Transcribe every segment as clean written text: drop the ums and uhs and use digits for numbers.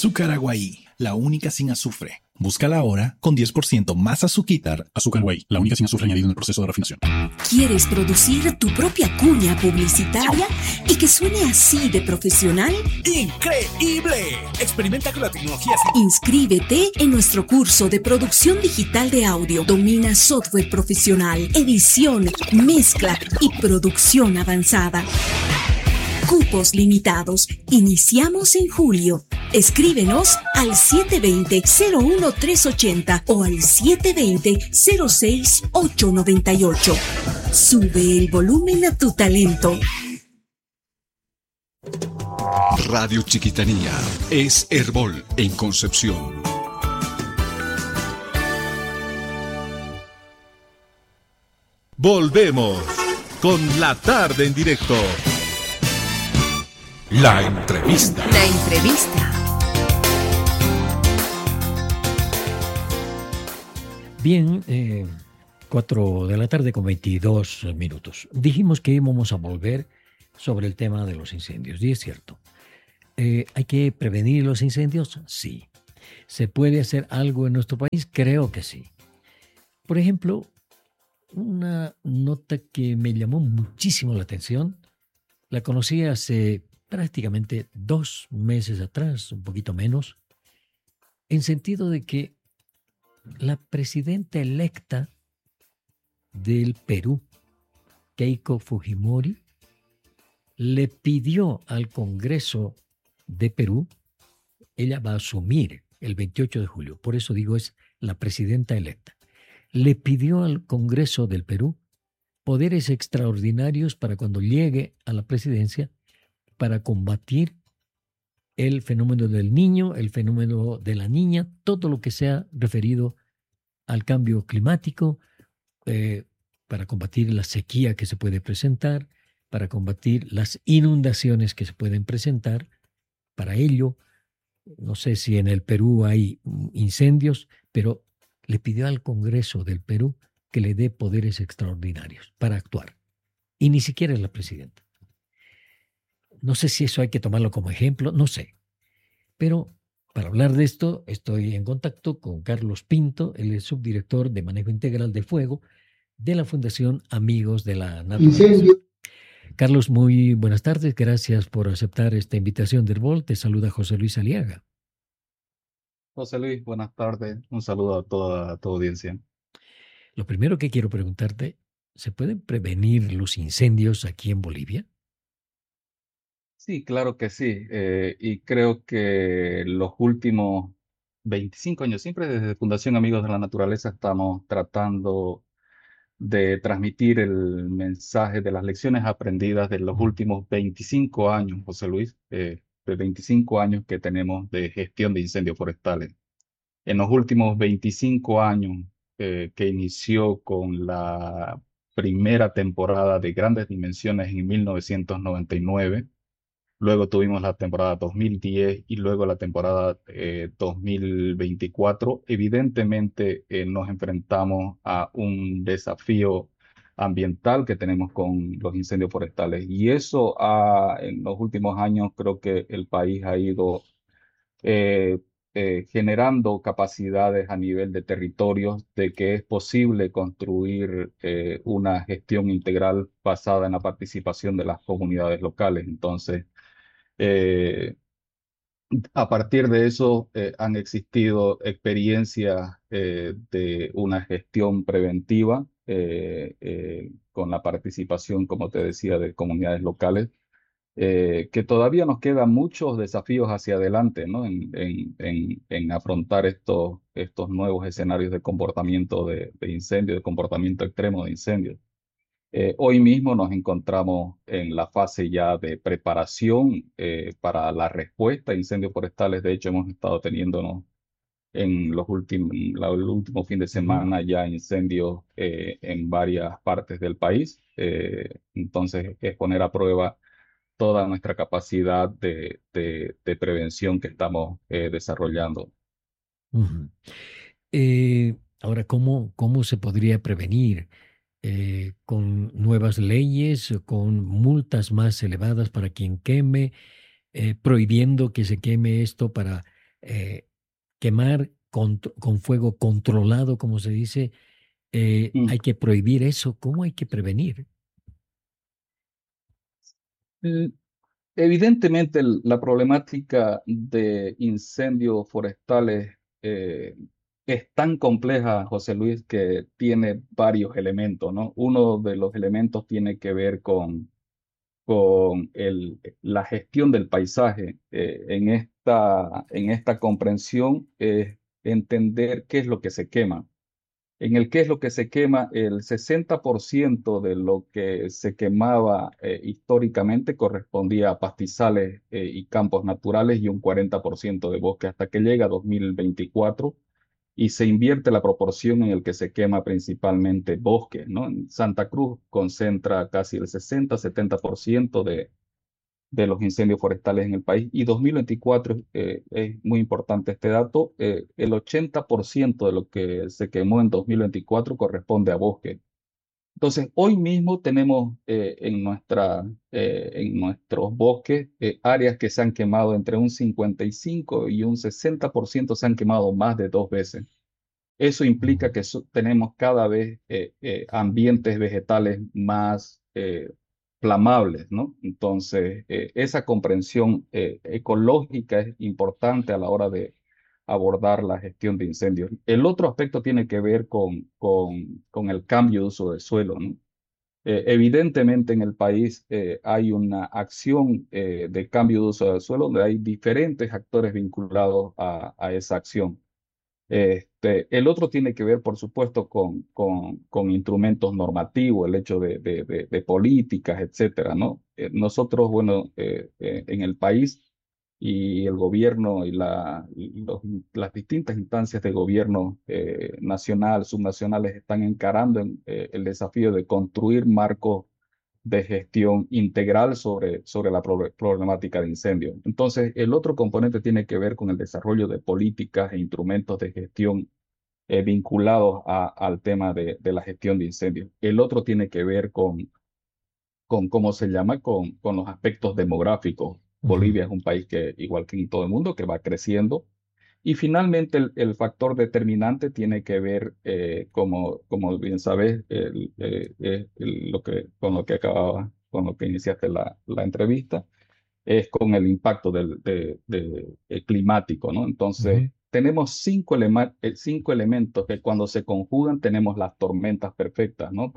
Azúcar Aguaí, la única sin azufre. Búscala ahora con 10% más azuquitar. Azúcar Aguaí, la única sin azufre añadido en el proceso de refinación. ¿Quieres producir tu propia cuña publicitaria y que suene así de profesional? ¡Increíble! Experimenta con la tecnología. Inscríbete en nuestro curso de producción digital de audio. Domina software profesional, edición, mezcla y producción avanzada. Cupos limitados. Iniciamos en julio. Escríbenos al 720-01380 o al 720-06898. Sube el volumen a tu talento. Radio Chiquitanía es Herbol en Concepción. Volvemos con La Tarde en Directo. La entrevista. La entrevista. Bien, 4 de la tarde con 22 minutos. Dijimos que íbamos a volver sobre el tema de los incendios, y es cierto. ¿Hay que prevenir los incendios? Sí. ¿Se puede hacer algo en nuestro país? Creo que sí. Por ejemplo, una nota que me llamó muchísimo la atención, la conocí hace prácticamente 2 meses atrás, un poquito menos, en sentido de que la presidenta electa del Perú, Keiko Fujimori, le pidió al Congreso de Perú, ella va a asumir el 28 de julio, por eso digo es la presidenta electa, le pidió al Congreso del Perú poderes extraordinarios para cuando llegue a la presidencia para combatir el fenómeno del niño, el fenómeno de la niña, todo lo que sea referido al cambio climático, para combatir la sequía que se puede presentar, para combatir las inundaciones que se pueden presentar. Para ello, no sé si en el Perú hay incendios, pero le pidió al Congreso del Perú que le dé poderes extraordinarios para actuar. Y ni siquiera es la presidenta. No sé si eso hay que tomarlo como ejemplo, no sé. Pero para hablar de esto estoy en contacto con Carlos Pinto, él es subdirector de Manejo Integral de Fuego de la Fundación Amigos de la Naturaleza. Carlos, muy buenas tardes. Gracias por aceptar esta invitación de Herbol. Te saluda José Luis Aliaga. José Luis, buenas tardes. Un saludo a toda tu audiencia. Lo primero que quiero preguntarte, ¿se pueden prevenir los incendios aquí en Bolivia? Sí, claro que sí. Y creo que los últimos 25 años, siempre desde Fundación Amigos de la Naturaleza, estamos tratando de transmitir el mensaje de las lecciones aprendidas de los últimos 25 años, José Luis, de 25 años que tenemos de gestión de incendios forestales. En los últimos 25 años, que inició con la primera temporada de grandes dimensiones en 1999, luego tuvimos la temporada 2010 y luego la temporada 2024. Evidentemente nos enfrentamos a un desafío ambiental que tenemos con los incendios forestales. Y eso en los últimos años creo que el país ha ido generando capacidades a nivel de territorios de que es posible construir una gestión integral basada en la participación de las comunidades locales. Entonces, a partir de eso han existido experiencias de una gestión preventiva con la participación, como te decía, de comunidades locales, que todavía nos quedan muchos desafíos hacia adelante, ¿no? En afrontar estos nuevos escenarios de comportamiento de incendio, de comportamiento extremo de incendios. Hoy mismo nos encontramos en la fase ya de preparación para la respuesta a incendios forestales. De hecho, hemos estado teniéndonos en el último fin de semana ya incendios en varias partes del país. Entonces, es poner a prueba toda nuestra capacidad de prevención que estamos desarrollando. Uh-huh. Ahora, ¿cómo se podría prevenir? ¿Con nuevas leyes, con multas más elevadas para quien queme, prohibiendo que se queme esto para quemar con fuego controlado, como se dice, hay que prohibir eso. ¿Cómo hay que prevenir? Evidentemente, la problemática de incendios forestales es tan compleja, José Luis, que tiene varios elementos, ¿no? Uno de los elementos tiene que ver con la gestión del paisaje. En esta comprensión es entender qué es lo que se quema. En el qué es lo que se quema, el 60% de lo que se quemaba históricamente correspondía a pastizales y campos naturales y un 40% de bosque, hasta que llega 2024 y se invierte la proporción en el que se quema principalmente bosque, ¿no? En Santa Cruz concentra casi el 60-70% de los incendios forestales en el país, y 2024, es muy importante este dato, el 80% de lo que se quemó en 2024 corresponde a bosque. Entonces, hoy mismo tenemos en nuestros bosques áreas que se han quemado entre un 55 y un 60% se han quemado más de 2 veces. Eso implica que tenemos cada vez ambientes vegetales más flamables, ¿no? Entonces, esa comprensión ecológica es importante a la hora de abordar la gestión de incendios. El otro aspecto tiene que ver con el cambio de uso del suelo, ¿no? Evidentemente en el país hay una acción de cambio de uso del suelo donde hay diferentes actores vinculados a esa acción. El otro tiene que ver, por supuesto, con instrumentos normativos, el hecho de políticas, etcétera, ¿no? Nosotros, bueno, en el país y el gobierno y las distintas instancias de gobierno nacional, subnacionales, están encarando el desafío de construir marcos de gestión integral sobre la problemática de incendios. Entonces, el otro componente tiene que ver con el desarrollo de políticas e instrumentos de gestión vinculados al tema de la gestión de incendios. El otro tiene que ver con ¿cómo se llama? Con los aspectos demográficos. Bolivia es un país que, igual que en todo el mundo, que va creciendo. Y finalmente, el factor determinante tiene que ver, como bien sabes, con lo que iniciaste la entrevista, es con el impacto climático, ¿no? Entonces, tenemos cinco elementos que cuando se conjugan tenemos las tormentas perfectas, ¿no?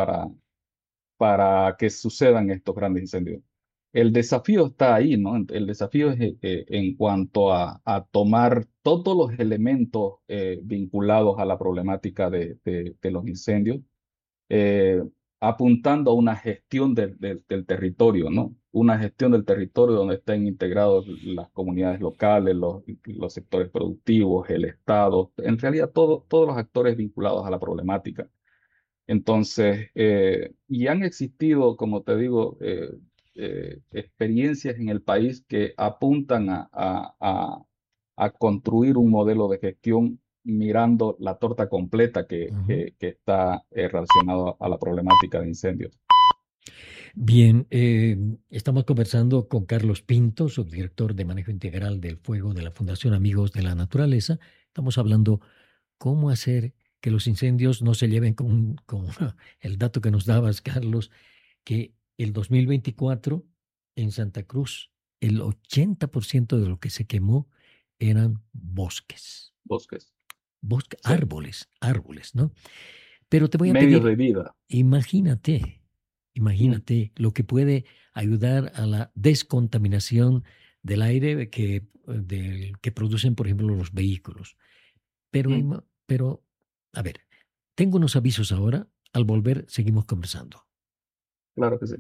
Para que sucedan estos grandes incendios. El desafío está ahí, ¿no? El desafío es en cuanto a tomar todos los elementos vinculados a la problemática de los incendios, apuntando a una gestión del territorio, ¿no? Una gestión del territorio donde estén integrados las comunidades locales, los sectores productivos, el Estado, en realidad todos los actores vinculados a la problemática. Entonces, y han existido, como te digo, experiencias en el país que apuntan a construir un modelo de gestión mirando la torta completa que está relacionado a la problemática de incendios. Bien, estamos conversando con Carlos Pinto, subdirector de Manejo Integral del Fuego de la Fundación Amigos de la Naturaleza. Estamos hablando cómo hacer que los incendios no se lleven con el dato que nos dabas, Carlos, que el 2024 en Santa Cruz el 80% de lo que se quemó eran bosques. Bosques. Sí. Árboles, ¿no? Pero te voy a medios pedir, de vida. Imagínate lo que puede ayudar a la descontaminación del aire que producen, por ejemplo, los vehículos. Pero, a ver, tengo unos avisos ahora. Al volver, seguimos conversando. Claro que sí.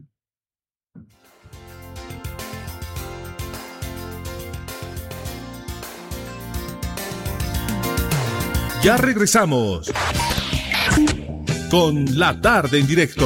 Ya regresamos con La Tarde en Directo.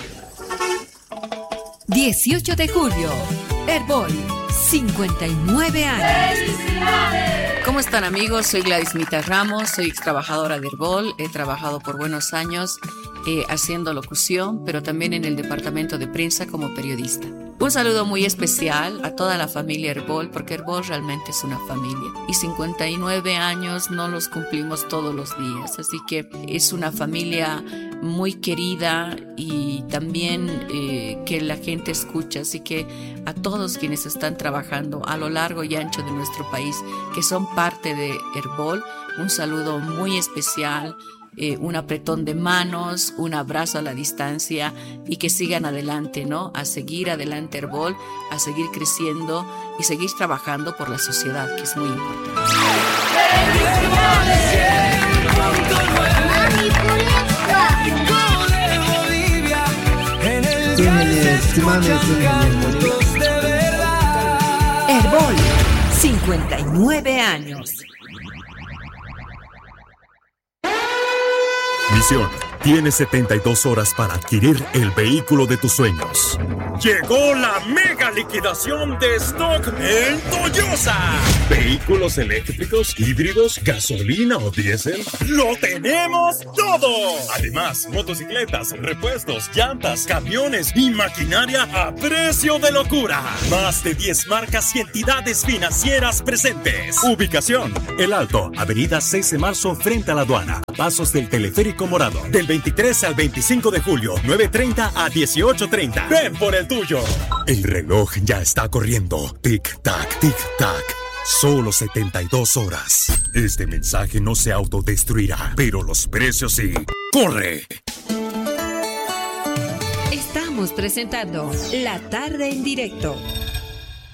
18 de julio, Herbol, 59 años. ¿Cómo están, amigos? Soy Gladys Mita Ramos, soy ex trabajadora de Herbol, he trabajado por buenos años haciendo locución, pero también en el departamento de prensa como periodista. Un saludo muy especial a toda la familia Herbol, porque Herbol realmente es una familia. Y 59 años no los cumplimos todos los días, así que es una familia muy querida y también que la gente escucha. Así que a todos quienes están trabajando a lo largo y ancho de nuestro país, que son parte de Herbol, un saludo muy especial. Un apretón de manos, un abrazo a la distancia y que sigan adelante, ¿no? A seguir adelante Herbol, a seguir creciendo y seguir trabajando por la sociedad, que es muy importante. Herbol, 59 años. Misión: tienes 72 horas para adquirir el vehículo de tus sueños. Llegó la mega liquidación de stock en Toyosa. ¿Vehículos eléctricos, híbridos, gasolina o diésel? ¡Lo tenemos todo! Además, motocicletas, repuestos, llantas, camiones y maquinaria a precio de locura. Más de 10 marcas y entidades financieras presentes. Ubicación: El Alto, avenida 6 de marzo frente a la aduana, pasos del teleférico morado. Del 23 al 25 de julio, 9:30 a 18:30. Ven por el tuyo. El reloj ya está corriendo. Tic-tac, tic-tac. Solo 72 horas. Este mensaje no se autodestruirá, pero los precios sí. ¡Corre! Estamos presentando La Tarde en Directo.